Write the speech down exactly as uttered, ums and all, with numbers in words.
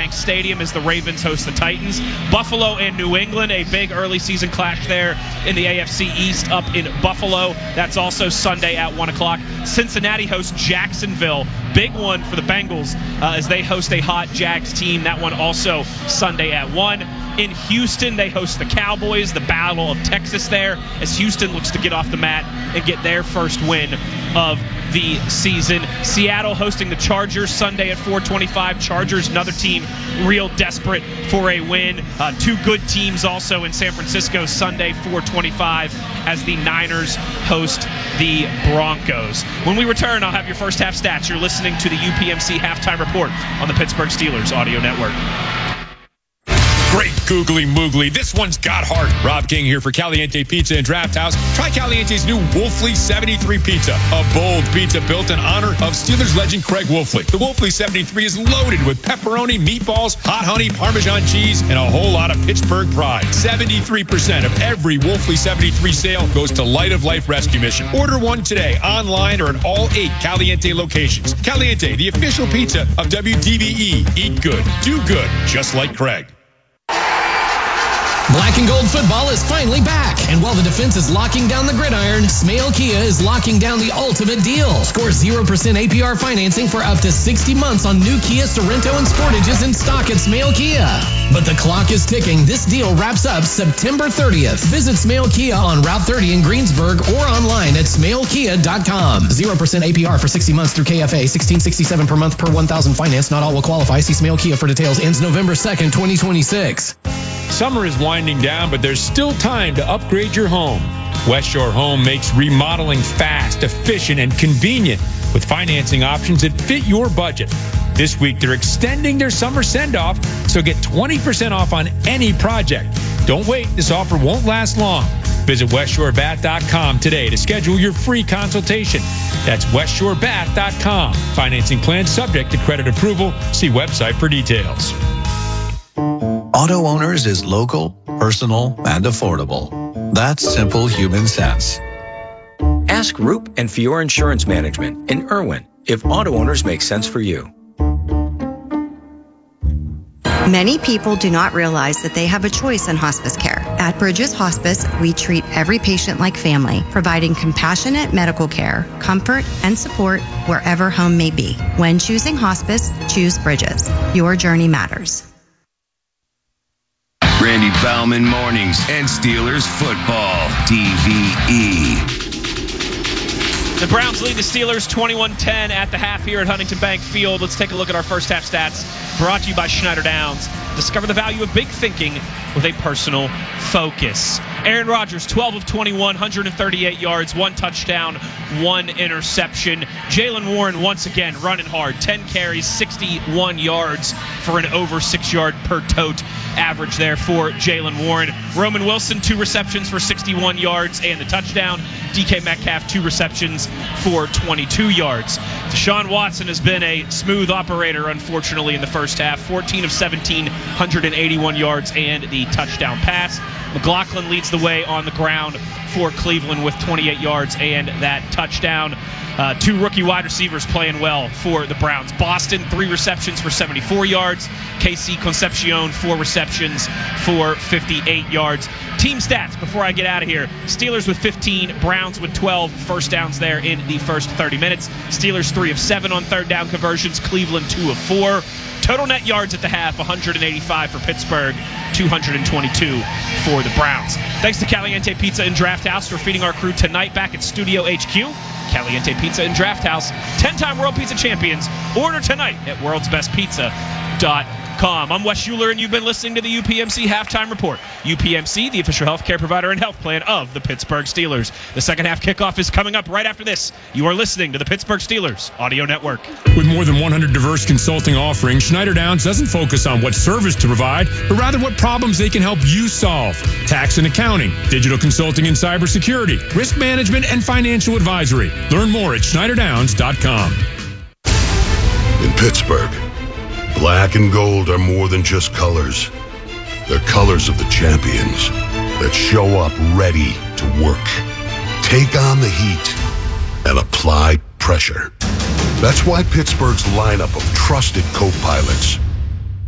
Bank Stadium as the Ravens host the Titans. Buffalo and New England, a big early season clash there in the A F C East up in Buffalo. That's also Sunday at one o'clock. Cincinnati hosts Jacksonville. Big one for the Bengals uh, as they host a hot Jags team. That one also Sunday at one. In Houston, they host the Cowboys, the Battle of Texas there, as Houston looks to get off the mat and get their first win of the season. Seattle hosting the Chargers Sunday at four twenty-five. Chargers, another team real desperate for a win. Uh, two good teams also in San Francisco Sunday, four twenty-five, as the Niners host the Broncos. When we return, I'll have your first half stats. You're listening to the U P M C Halftime Report on the Pittsburgh Steelers Audio Network. Great googly moogly. This one's got heart. Rob King here for Caliente Pizza and Draft House. Try Caliente's new Wolfley seventy-three Pizza, a bold pizza built in honor of Steelers legend Craig Wolfley. The Wolfley seventy-three is loaded with pepperoni, meatballs, hot honey, Parmesan cheese, and a whole lot of Pittsburgh pride. seventy-three percent of every Wolfley seventy-three sale goes to Light of Life Rescue Mission. Order one today online or at all eight Caliente locations. Caliente, the official pizza of W D B E. Eat good, do good, just like Craig. Black and gold football is finally back. And while the defense is locking down the gridiron, Smale Kia is locking down the ultimate deal. Score zero percent A P R financing for up to sixty months on new Kia Sorento and Sportages in stock at Smale Kia. But the clock is ticking. This deal wraps up September thirtieth. Visit Smale Kia on Route thirty in Greensburg or online at smale kia dot com. zero percent A P R for sixty months through K F A. sixteen sixty-seven per month per one thousand finance. Not all will qualify. See Smale Kia for details. Ends November second, twenty twenty-six. Summer is winding down, but there's still time to upgrade your home. West Shore Home makes remodeling fast, efficient, and convenient with financing options that fit your budget. This week, they're extending their summer send-off, so get twenty percent off on any project. Don't wait. This offer won't last long. Visit west shore bat dot com today to schedule your free consultation. That's west shore bat dot com. Financing plan subject to credit approval. See website for details. Auto Owners is local, personal, and affordable. That's simple human sense. Ask Roop and Fiore Insurance Management in Irwin if Auto Owners makes sense for you. Many people do not realize that they have a choice in hospice care. At Bridges Hospice, we treat every patient like family, providing compassionate medical care, comfort, and support wherever home may be. When choosing hospice, choose Bridges. Your journey matters. Randy Baumann Mornings and Steelers Football, D V E. The Browns lead the Steelers twenty-one ten at the half here at Huntington Bank Field. Let's take a look at our first half stats, brought to you by Schneider Downs. Discover the value of big thinking with a personal focus. Aaron Rodgers, twelve of twenty-one, one hundred thirty-eight yards, one touchdown, one interception. Jaylen Warren once again running hard, ten carries, sixty-one yards for an over six-yard per tote average there for Jaylen Warren. Roman Wilson, two receptions for sixty-one yards and the touchdown. D K Metcalf, two receptions for twenty-two yards. Deshaun Watson has been a smooth operator, unfortunately, in the first half. fourteen of seventeen, one hundred eighty-one yards and the touchdown pass. McLaughlin leads the way on the ground for Cleveland with twenty-eight yards and that touchdown. Uh, two rookie wide receivers playing well for the Browns. Boston, three receptions for seventy-four yards. K C Concepcion, four receptions for fifty-eight yards. Team stats before I get out of here. Steelers with fifteen, Browns with twelve first downs there in the first thirty minutes. Steelers three of seven on third down conversions. Cleveland two of four. Total net yards at the half, one hundred eighty-five for Pittsburgh, two hundred twenty-two for the Browns. Thanks to Caliente Pizza and Draft House for feeding our crew tonight back at Studio H Q. Caliente Pizza and Draft House, ten-time World Pizza Champions. Order tonight at worlds best pizza dot com. I'm Wes Schuler, and you've been listening to the U P M C Halftime Report. U P M C, the official healthcare provider and health plan of the Pittsburgh Steelers. The second half kickoff is coming up right after this. You are listening to the Pittsburgh Steelers Audio Network. With more than one hundred diverse consulting offerings, Schneider Downs doesn't focus on what service to provide, but rather what problems they can help you solve. Tax and accounting, digital consulting and cybersecurity, risk management, and financial advisory. Learn more at schneider downs dot com. In Pittsburgh, black and gold are more than just colors. They're colors of the champions that show up ready to work, take on the heat, and apply pressure. That's why Pittsburgh's lineup of trusted co-pilots